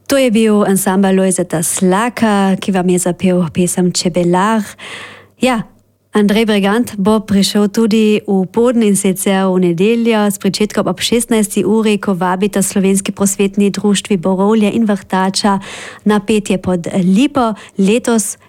To je bil ansambl Lojzeta Slaka, ki vam je zapel pesem Čebelar. Ja, Andrej Bregant bo prišel tudi v podne in sicer v nedeljo s pričetkom ob 16. uri, ko vabita Slovenski prosvetni društvi Borovlje in Vrtača na petje pod Lipo. Letos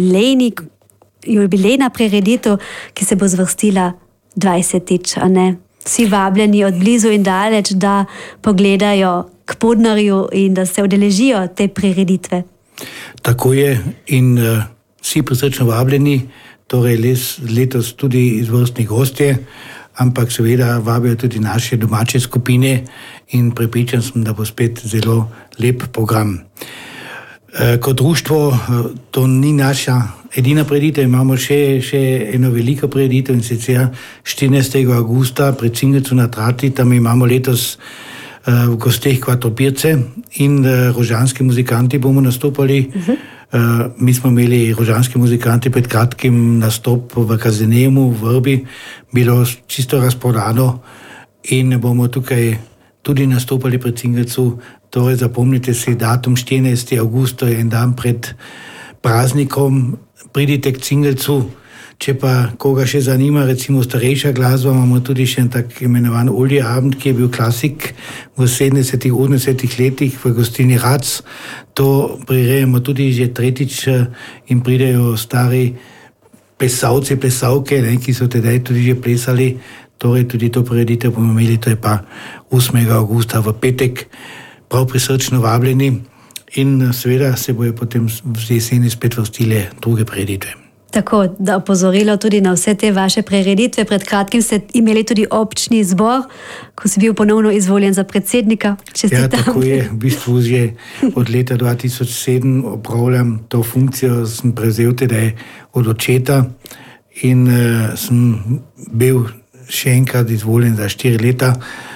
jubilejna prireditev, ki se bo zvrstila 20-tič, a ne? Vsi vabljeni od blizu in daleč, da pogledajo k Podnarju in da se udeležijo te prireditve. Tako je in vsi prisrčno vabljeni, torej letos tudi izvrstni gostje, ampak seveda vabijo tudi naše domače skupine in prepričan sem, da bo spet zelo lep program. Kot društvo to ni naša edina prireditev, imamo še eno veliko prireditev in sicer 14. augusta pred Cingelcu na Trati, tam imamo letos v gosteh Kvatropirce in rožanski muzikanti bomo nastopali. Mi smo imeli rožanski muzikanti pred kratkim nastop v Kazenemu, v Vrbi, bilo čisto razprodano in bomo tukaj tudi nastopali pred Cingelcu. Torej zapomnite si datum 14. augusta, je en dan pred praznikom, pridite k Cingelcu. Če pa koga še zanima, recimo starejša glasba, imamo tudi še en tak imenovan Olje Abend, ki je bil klasik v 70-ih, 80-ih letih v gostilni Rac. To prirejamo tudi že tretjič in pridejo stari plesavci, plesavke, ki so tedaj tudi že plesali. Torej tudi to prireditev bomo imeli, to je pa 8. augusta v petek. Prav prisrčno vabljeni in seveda se bojo potem v jeseni spet vrstile druge prireditve. Tako, da opozorilo tudi na vse te vaše prireditve. Pred kratkim ste imeli tudi občni zbor, ko si bil ponovno izvoljen za predsednika. Ja, tako je. V bistvu že od leta 2007 opravljam to funkcijo, sem prevzel tedaj od očeta in sem bil še enkrat izvoljen za 4 leta.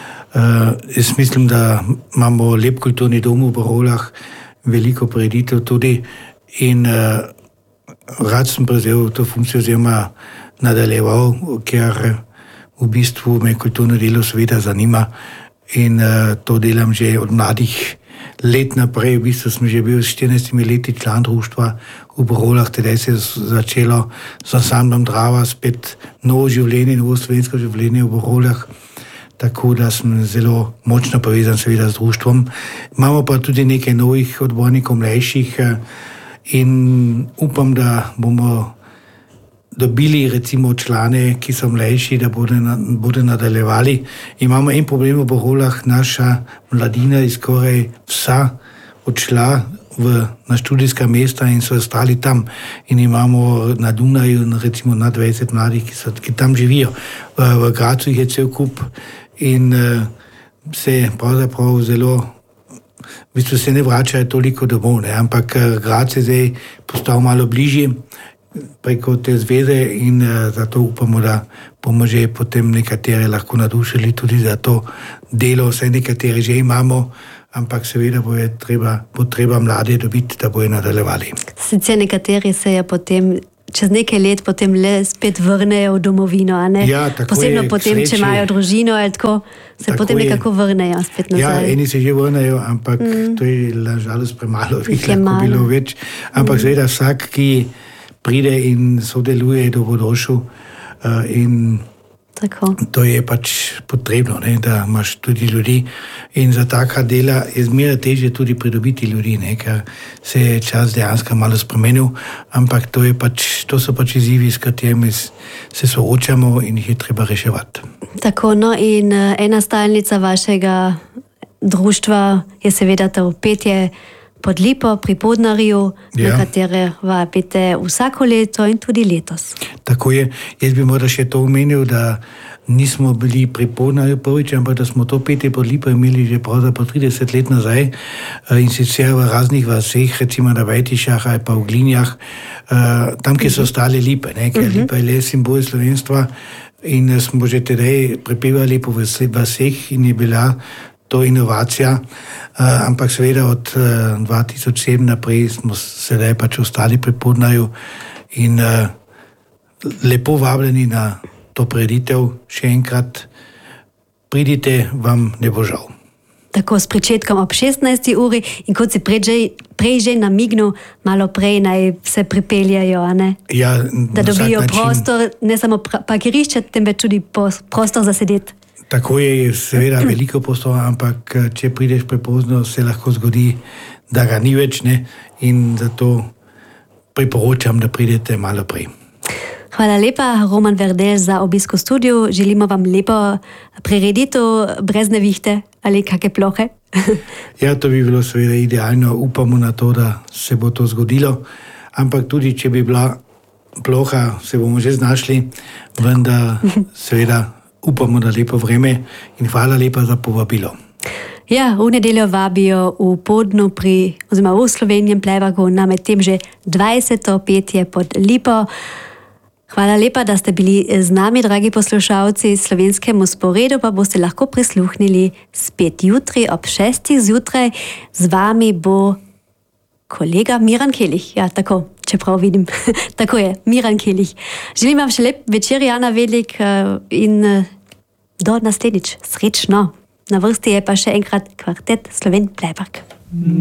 Jaz mislim, da imamo lep kulturni dom v Borovljah, veliko prireditev tudi in rad sem prevzel to funkcijo oziroma nadaljeval, ker v bistvu me kulturno delo seveda zanima in to delam že od mladih let naprej. V bistvu sem že bil s 14 leti član društva v Borovljah, tedaj se je začelo z ansamblom Drava spet novo življenje, novo slovensko življenje v Borovljah. Tako da sem zelo močno povezan seveda z društvom. Imamo pa tudi nekaj novih odbornikov mlajših in upam, da bomo dobili recimo člane, ki so mlajši, da bodo nadaljevali. Imamo en problem v Borovljah, naša mladina je skoraj vsa odšla na študijska mesta in so ostali tam. In imamo na Dunaju recimo na 20 mladih, ki tam živijo. V Gracu jih je cel kup in se pravzaprav zelo v bistvu se ne vračajo toliko domov, ampak Graz je zdaj postal malo bližji preko te zveze in zato upamo, da bomo že potem nekatere lahko nadušili tudi za to delo, vse nekatere že imamo, ampak seveda bo treba mlade dobiti, da bojo nadaljevali. Sicer nekateri se je potem čez nekaj let potem le spet vrnejo v domovino, a ne? Ja, tako posebno je, potem, če imajo družino ali tako, se potem nekako vrnejo spet nazaj. Ja, eni se že vrnejo, ampak to je nažalost premalo, jih lahko bilo več. Ampak seveda vsak, ki pride in sodeluje, je dobrodošel in tako. To je pač potrebno, da imaš tudi ljudi in za taka dela je zmeraj težje tudi pridobiti ljudi, ker se je čas dejansko malo spremenil, ampak to so pač izzivi, s katerimi se soočamo in jih je treba reševati. Tako, no in ena stalnica vašega društva je seveda to petje pod Lipo pri Podnarju, na katere vabite vsako leto in tudi letos. Tako je. Jaz bi morda še to omenil, da nismo bili pri Podnarju prvič, ampak da smo to petje pod Lipo imeli že pravzaprav 30 let nazaj in sicer v raznih vaseh, recimo na Vajtišah ali pa v Glinjah, tam, kjer so ostale lipe, ker lipa je le simbol slovenstva in smo že tedaj prepevali po vaseh in je bila to inovacija, ampak seveda od 2007 naprej smo sedaj pač ostali pri Podnarju in lepo vabljeni na to prireditev. Še enkrat pridite, vam ne bo žal. tako s pričetkom ob 16. uri in kot si prej že namignil, malo prej naj se pripeljajo, a ne? Ja, da dobijo prostor, ne samo parkirišče, temveč tudi prostor za sedeti. Tako je seveda veliko prostora, ampak če prideš prepozno, se lahko zgodi, da ga ni več, ne? In zato priporočam, da pridete malo prej. Hvala lepa, Roman Verdel, za obisk v studiu. Želimo vam lepo prireditev brez nevihte ali kakšne plohe. Ja, to bi bilo seveda idealno. Upamo na to, da se bo to zgodilo. Ampak tudi, če bi bila ploha, se bomo že znašli. Vendar seveda upamo na lepo vreme in hvala lepa za povabilo. Ja, v nedeljo vabijo v Podnu oziroma v Slovenjem Playbaku na medtem že 20. petje pod Lipo. Hvala lepa, da ste bili z nami, dragi poslušalci. Slovenskemu sporedu pa boste lahko prisluhnili spet jutri ob 6. zjutraj. Z vami bo kolega Miran Kelih. Ja, tako, čeprav vidim. Tako je, Miran Kelih. Želim vam še lep večer, Jana Velik, in do naslednjič. Srečno. Na vrsti je pa še enkrat kvartet Slovenj Playback.